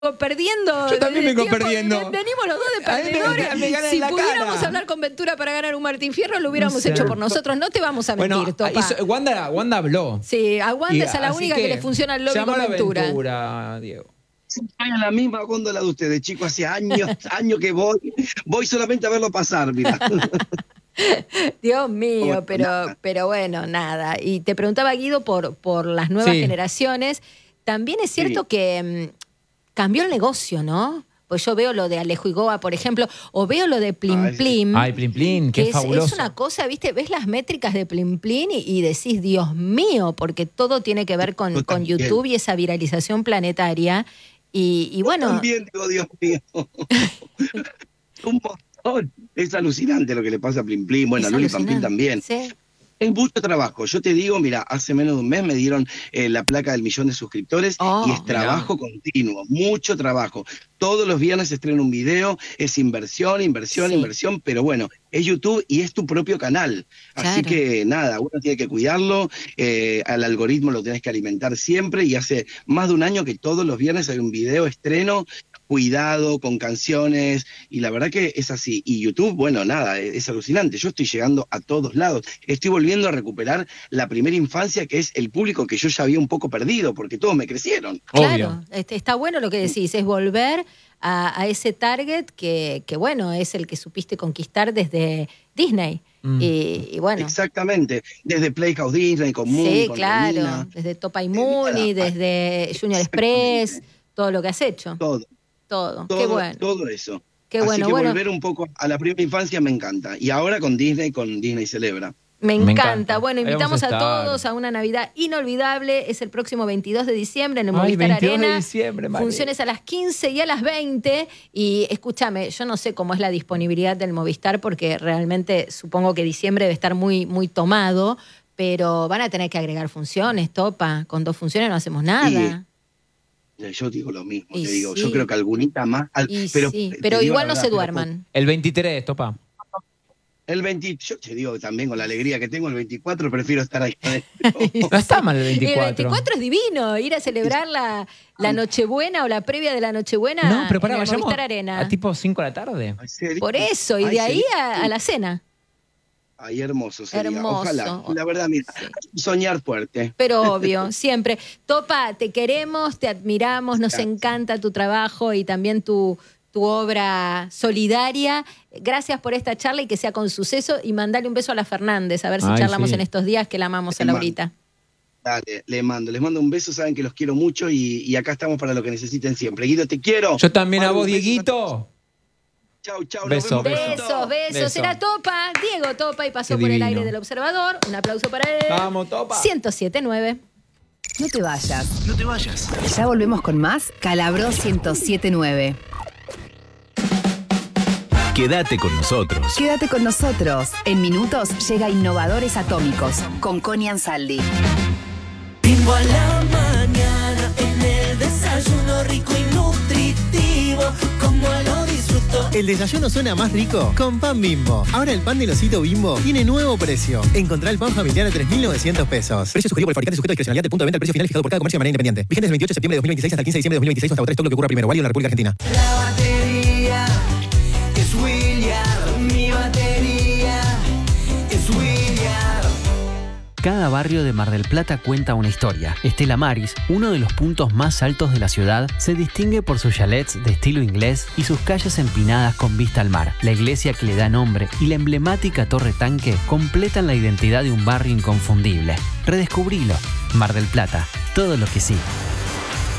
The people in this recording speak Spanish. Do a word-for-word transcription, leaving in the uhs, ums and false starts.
perdiendo. Yo también vengo tiempo, perdiendo. Venimos los dos de A mí me- perdedores. me ganan Si la pudiéramos cara. hablar con Ventura para ganar un Martín Fierro, lo hubiéramos No sé. hecho por nosotros. No te vamos a mentir, Bueno, Topa. hizo- Wanda, Wanda habló. Sí, a Wanda Y es a la así única que, le funciona el lobby llamó con a Ventura. Ventura, Diego. Estoy en la misma góndola de ustedes, chicos, hace años, años que voy, voy solamente a verlo pasar, mira. Dios mío, Bueno, pero, nada. pero bueno, nada. Y te preguntaba, Guido, por, por las nuevas Sí. generaciones. También es cierto Sí. que mm, cambió el negocio, ¿no? Pues yo veo lo de Alejo y Goa, por ejemplo, o veo lo de Plim Ay, sí. Plim. Ay, Plin Plin, que qué es, fabuloso. es una cosa, ¿viste? Ves las métricas de Plim Plim y, y decís, Dios mío, porque todo tiene que ver con, Yo con también. YouTube y esa viralización planetaria. Y, y bueno, También digo, Dios mío. Un montón. Es alucinante lo que le pasa a Plim Plim, bueno, a es Luli Pampín alucinante. también. Sí. Es mucho trabajo. Yo te digo, mira, hace menos de un mes me dieron eh, la placa del millón de suscriptores Oh, y es trabajo continuo, mucho trabajo. Todos los viernes se estrena un video, es inversión, inversión, Sí. inversión, pero bueno, es YouTube y es tu propio canal. Así Claro. que nada, uno tiene que cuidarlo, eh, al algoritmo lo tenés que alimentar siempre y hace más de un año que todos los viernes hay un video estreno cuidado, con canciones, y la verdad que es así. Y YouTube, bueno, nada, es, es alucinante. Yo estoy llegando a todos lados. Estoy volviendo a recuperar la primera infancia, que es el público que yo ya había un poco perdido, porque todos me crecieron. Claro, Obvio. este, está bueno lo que decís, es volver a, a ese target que, que, bueno, es el que supiste conquistar desde Disney. Mm. Y, y bueno, Exactamente. Desde Playhouse Disney, con Moon, sí, con claro, Romina, desde Topa y Mooney, nada, desde Junior Express, todo lo que has hecho, todo, todo. todo, Qué bueno, todo eso. qué Así bueno. que Bueno, volver un poco a la primera infancia me encanta. Y ahora con Disney, con Disney Celebra. me Me encanta. encanta. Bueno, Ahí invitamos vamos a a estar. todos a una Navidad inolvidable. Es el próximo veintidós de diciembre en el Ay, Movistar veintidós de Arena. diciembre, Mari. Funciones a las quince y a las veinte. Y escúchame, yo no sé cómo es la disponibilidad del Movistar porque realmente supongo que diciembre debe estar muy, muy tomado, pero van a tener que agregar funciones, Topa. Con dos funciones no hacemos nada. Yo digo lo mismo, Y te digo. sí. Yo creo que algunita más. al- Y pero sí, te pero digo igual la no verdad, se pero duerman. El veintitrés, Topa. El veinte, yo te digo también con la alegría que tengo el veinticuatro, prefiero estar ahí adentro. No está mal el Y el veinticuatro. veinticuatro es divino, ir a celebrar la, la Nochebuena o la previa de la Nochebuena No, pero pará, en el vayamos Movistar Arena. a tipo cinco de la tarde. ¿En serio? Por eso, y Ay, de ahí sería- a, a la cena. Ay, hermoso sería. Hermoso. Ojalá. La verdad, mira, soñar fuerte. Pero obvio, siempre. Topa, te queremos, te admiramos, nos Gracias. encanta tu trabajo y también tu, tu obra solidaria. Gracias por esta charla y que sea con suceso. Y mandale un beso a la Fernández, a ver si Ay, charlamos sí. en estos días, que la amamos a Te Laurita. Dale, le mando. Les mando un beso, saben que los quiero mucho y, y acá estamos para lo que necesiten siempre. Guido, te quiero. Yo también a Mando vos, un beso. Dieguito. Chau, chau. Beso, nos vemos beso. pronto. Besos, besos. Beso. Era Topa, Diego Topa, y pasó Qué por el divino. aire del observador. Un aplauso para él. Vamos, Topa. ciento siete nueve. No te vayas. No te vayas. Ya volvemos con más Calabro ciento siete nueve. Quédate con nosotros. Quédate con nosotros. En minutos llega Innovadores Atómicos con Connie Ansaldi. Bimbo a la mañana, en el desayuno rico y nutritivo, como lo disfruto. El desayuno suena más rico con pan Bimbo. Ahora el pan del osito Bimbo tiene nuevo precio. Encontrá el pan familiar a tres mil novecientos pesos. Precio sugerido por el fabricante sujeto a discrecionalidad del punto de venta. El precio final fijado por cada comercio de manera independiente. Vigente desde el veintiocho de septiembre de dos mil veintiséis hasta el quince de diciembre de dos mil veintiséis hasta agotar todo lo que ocurra primero. Válido en la República Argentina. La batería es William, mi batería es William. Cada barrio de Mar del Plata cuenta una historia. Estela Maris, uno de los puntos más altos de la ciudad, se distingue por sus chalets de estilo inglés y sus calles empinadas con vista al mar. La iglesia que le da nombre y la emblemática Torre Tanque completan la identidad de un barrio inconfundible. Redescubrilo. Mar del Plata, todo lo que sí.